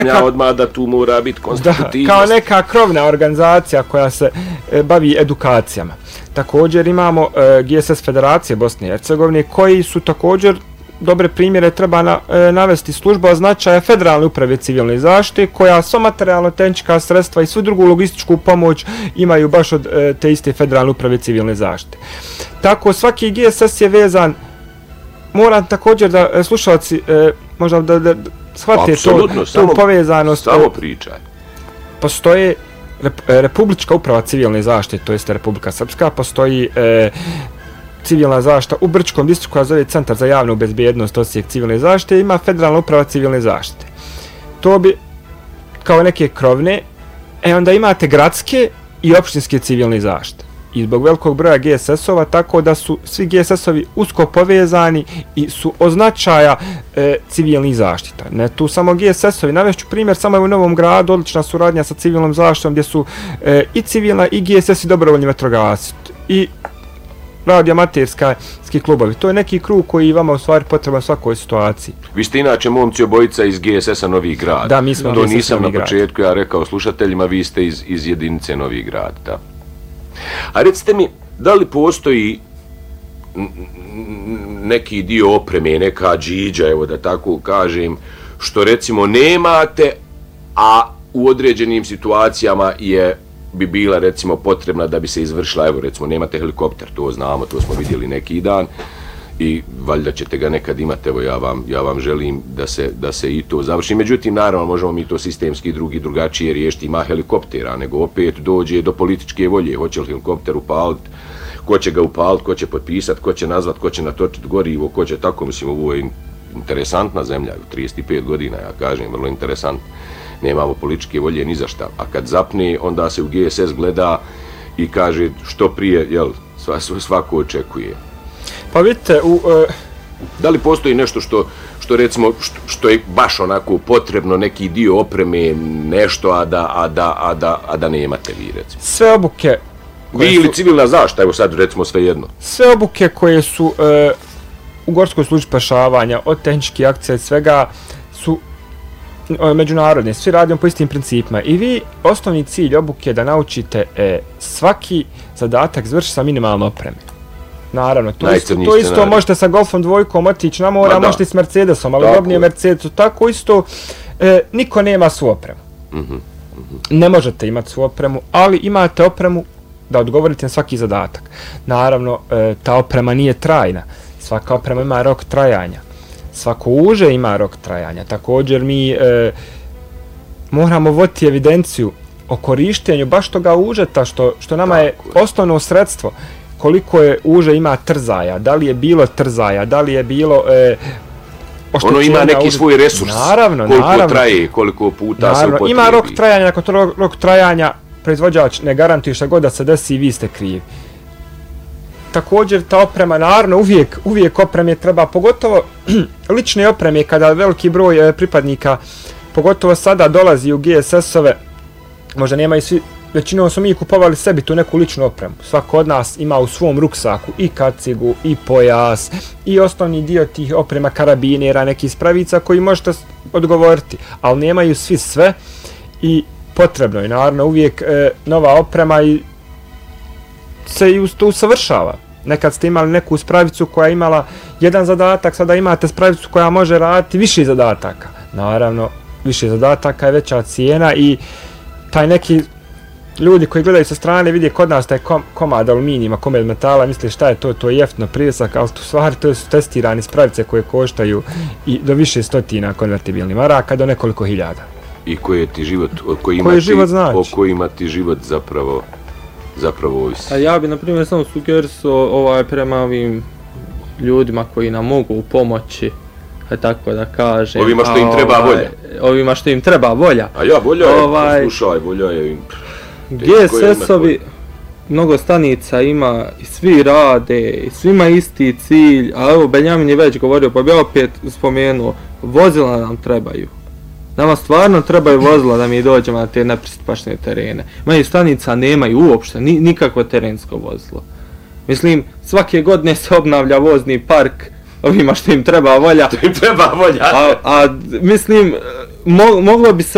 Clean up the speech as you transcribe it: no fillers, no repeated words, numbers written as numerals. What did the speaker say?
odmah da tu mora biti konstitutivnost. Kao neka krovna organizacija koja se bavi edukacijama. Također imamo GSS Federacije Bosne i Hercegovine koji su također dobre primjere treba navesti služba značaja Federalne uprave civilne zaštite koja sva materijalno-tehnička sredstva i svu drugu logističku pomoć imaju baš od te iste Federalne uprave civilne zaštite. Tako svaki GSS je vezan, moram također da slušalci možda da shvate tu povezanost. Samo pričaj. Postoje Republička uprava civilne zaštite, to jeste Republika Srpska, postoji civilna zaštita u Brčkom distriktu koja zove Centar za javnu bezbjednost Osijek civilne zaštite, ima Federalna uprava civilne zaštite. To bi kao neke krovne, onda imate gradske i opštinske civilne zaštite. I zbog velikog broja GSS-ova, tako da su svi GSS-ovi usko povezani i su od značaja civilnih zaštita. Ne tu samo GSS-ovi, navešću primjer, samo je u Novom Gradu odlična suradnja sa civilnom zaštitom gdje su i civilna i GSS i dobrovoljni vatrogasci i radio amaterski klubovi. To je neki krug koji vama u stvari potreban u svakoj situaciji. Vi ste inače momci obojica iz GSS-a Novi Grad. Da, mi smo to nisam na početku ja rekao slušateljima, vi ste iz jedinice Novi Grad, da. A recite mi, da li postoji neki dio opreme, neka džiđa, evo da tako kažem, što recimo nemate, a u određenim situacijama bi bila recimo potrebna da bi se izvršila, evo recimo nemate helikopter, to znamo, to smo vidjeli neki dan i valjda ćete ga nekad imati, evo ja vam želim da se i to završi. Međutim, naravno, možemo mi to sistemski drugačije riješiti, ima helikoptera, nego opet dođe do političke volje, hoće li helikopter upaliti, ko će ga upaliti, ko će potpisati, ko će nazvat, ko će natočiti gorivo, ko će tako, mislim, ovo je interesantna zemlja, 35 godina, ja kažem, vrlo interesantna. Nemamo političke volje ni za šta, a kad zapne, onda se u GSS gleda i kaže što prije, jel, svako očekuje. Pa vidite, da li postoji nešto što recimo, što je baš onako potrebno, neki dio opreme, nešto, a da nemate vi, recimo? Sve obuke... Vi ili civilna zaštita, evo sad recimo sve jedno. Sve obuke koje su u gorskoj službi spašavanja, od tehničkih akcija i svega, su međunarodne, svi radimo po istim principima i vi osnovni cilj obuke je da naučite svaki zadatak završiti sa minimalno opreme. Naravno, to isto možete sa Golfom dvojkom otići na mora, možete s Mercedesom, ali drobnije Mercedesu, tako isto niko nema svu opremu. Ne možete imati svu opremu, ali imate opremu da odgovorite na svaki zadatak. Naravno, ta oprema nije trajna, svaka oprema ima rok trajanja. Svako uže ima rok trajanja. Također mi moramo voditi evidenciju o korištenju baš toga užeta što nama je osnovno sredstvo. Koliko je uže ima trzaja, da li je bilo trzaja, da li je bilo oštećenja. Ono ima neki svoj resurs, koliko traje, koliko puta se upotrebi. Ima rok trajanja, ako to rok trajanja proizvođač ne garantuje šta god da se desi i vi ste krivi. Također ta oprema, naravno, uvijek opreme treba, pogotovo lične opreme kada veliki broj pripadnika, pogotovo sada dolazi u GSS-ove, možda nemaju svi, većinom smo mi kupovali sebi tu neku ličnu opremu. Svako od nas ima u svom ruksaku i kacigu, i pojas, i osnovni dio tih oprema karabinera, nekih spravica koji možete odgovoriti, ali nemaju svi sve i potrebno je, naravno, uvijek nova oprema i se i to usavršava. Nekad ste imali neku spravicu koja je imala jedan zadatak, sada imate spravicu koja može raditi više zadataka. Naravno, više zadataka je veća cijena i taj neki ljudi koji gledaju sa strane vide kod nas taj komad aluminijima, komad metala, misle šta je to je jeftino privjesak, ali u stvari to su testirani spravice koje koštaju i do više stotina konvertibilnih maraka, do nekoliko hiljada. I koji ti život, o kojima ti život zapravo ovisi. A ja bi, na primjer, samo sugerisao prema ovim ljudima koji nam mogu pomoći, tako da kažem. Ovima što im treba volja. Ovima što im treba volja. A ja, volja je, slušaj, volja je... GSS-ovi, mnogo stanica ima i svi rade, i svima isti cilj, a evo Benjamin je već govorio, pa bi opet spomenuo, vozila nam trebaju. Nama stvarno trebaju vozila da mi dođemo na te nepristupačne terene. Manje stanica nemaju uopšte, nikakvo terensko vozilo. Mislim, svake godine se obnavlja vozni park ovima što im treba volja. Što im treba volja. A mislim, moglo bi se